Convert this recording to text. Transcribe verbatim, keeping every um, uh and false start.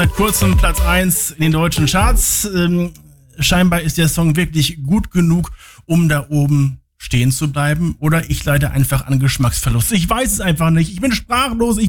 seit kurzem Platz eins in den deutschen Charts. Ähm, scheinbar ist der Song wirklich gut genug, um da oben stehen zu bleiben. Oder ich leide einfach an Geschmacksverlust. Ich weiß es einfach nicht. Ich bin sprachlos. Ich